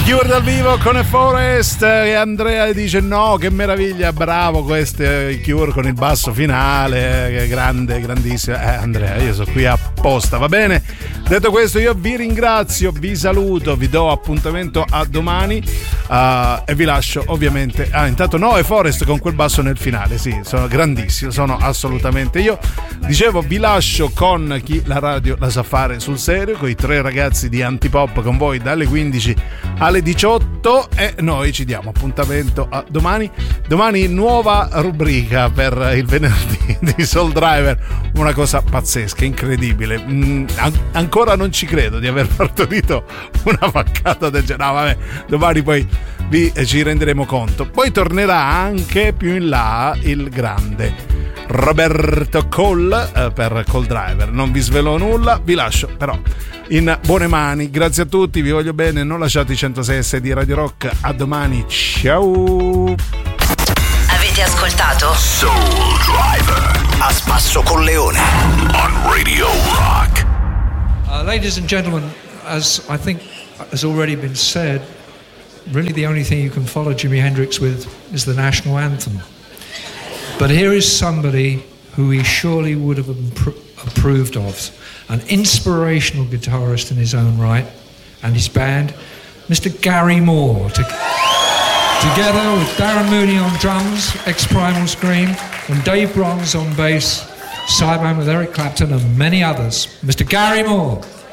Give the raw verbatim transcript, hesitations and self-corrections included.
Cure dal vivo con Forest e Andrea dice no, che meraviglia, bravo queste Cure con il basso finale, grande, grandissimo. Eh Andrea, io sono qui apposta, va bene? Detto questo io vi ringrazio, vi saluto, vi do appuntamento a domani uh, e vi lascio ovviamente, ah intanto no, è Forest con quel basso nel finale, sì, sono grandissimo, sono assolutamente io. Dicevo, vi lascio con chi la radio la sa fare sul serio, con i tre ragazzi di Antipop con voi dalle quindici alle diciotto e noi ci diamo appuntamento a domani. Domani nuova rubrica per il venerdì di Soul Driver, una cosa pazzesca, incredibile. Mm, an- ancora non ci credo di aver partorito una vaccata del genere. No, vabbè, domani poi vi eh, ci renderemo conto. Poi tornerà anche più in là il grande Roberto Cole eh, per Call Driver. Non vi svelo nulla, vi lascio però in buone mani. Grazie a tutti, vi voglio bene, non lasciate i centosei e sei di Radio Rock. A domani, ciao. Avete ascoltato Soul Driver a spasso con Leone on Radio Rock. Uh, ladies and gentlemen, as I think has already been said, really the only thing you can follow Jimi Hendrix with is the national anthem. But here is somebody who he surely would have impro- approved of, an inspirational guitarist in his own right, and his band, Mister Gary Moore, to, together with Darren Mooney on drums, ex-Primal Scream, and Dave Bronze on bass, sideman with Eric Clapton and many others, Mister Gary Moore.